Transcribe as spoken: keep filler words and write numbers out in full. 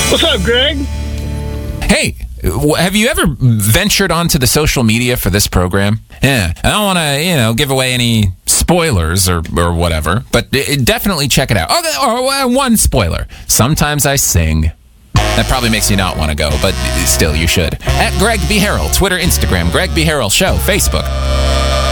What's up, Greg? Hey, w- have you ever ventured onto the social media for this program? Yeah, I don't want to, you know, give away any spoilers or, or whatever, but it, definitely check it out. Oh, or, uh, one spoiler. Sometimes I sing. That probably makes you not want to go, but still, you should. At Greg B. Harrell, Twitter, Instagram, Greg B. Harrell Show, Facebook.